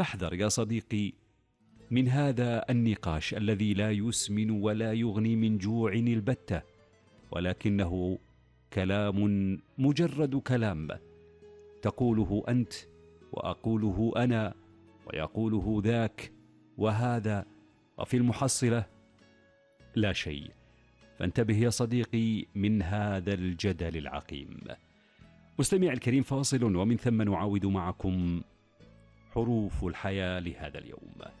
فاحذر يا صديقي من هذا النقاش الذي لا يسمن ولا يغني من جوع البتة، ولكنه كلام، مجرد كلام تقوله أنت وأقوله أنا ويقوله ذاك وهذا، وفي المحصلة لا شيء. فانتبه يا صديقي من هذا الجدل العقيم. مستمع الكريم، فاصل ومن ثم نعاود معكم حروف الحياة لهذا اليوم.